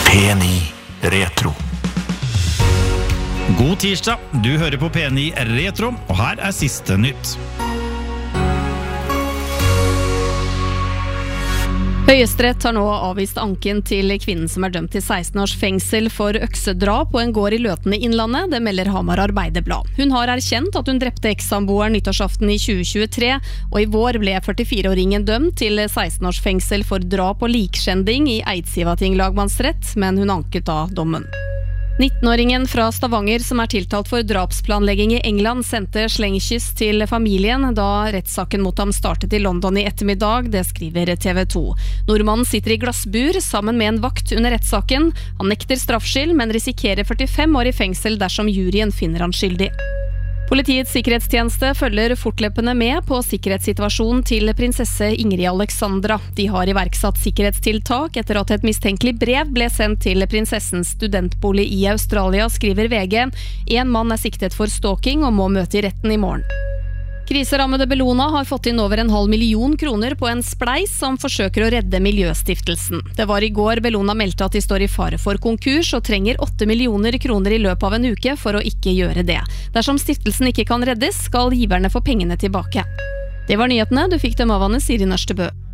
P9 Retro. God tirsdag, du hører på P9 Retro, og her siste nytt. Høyesterett har nå avvist anken til kvinnen som dømt til 16 års fengsel for øksedrap på en gård i Løten i Innlandet, det melder Hamar Arbeiderblad. Hun har erkjent at hun drepte ekssamboeren nyttårsaften i 2023, og i vår ble 44-åringen dømt til 16 års fengsel for drap og likskjending i Eidsivating lagmannsrett, men hun anket da dommen. 19-åringen fra Stavanger som tiltalt for drapsplanlegging i England sendte slengkyss til familien da rettssaken mot ham startet i London i ettermiddag, det skriver TV 2. Nordmannen sitter i glassbur sammen med en vakt under rettssaken. Han nekter straffskyld, men risikerer 45 år i fengsel dersom juryen finner han skyldig. Politiets sikkerhetstjeneste følger fortløpende med på sikkerhetssituasjonen til prinsesse Ingrid Alexandra. De har iverksatt sikkerhetstiltak etter at et mistenkelig brev ble sendt til prinsessens studentbolig i Australia, skriver VG. En mann siktet for stalking og må møte i retten i morgen. Kriserammede Bellona har fått inn over 500 000 kroner på en spleis som forsøker å redde Miljøstiftelsen. Det var i går Bellona meldte at de står i fare for konkurs og trenger 8 millioner kroner i løpet av en uke for å ikke gjøre det. Dersom stiftelsen ikke kan reddes, skal giverne få pengene tilbake. Det var nyhetene, du fikk dem av Anne Siri Nørstebø.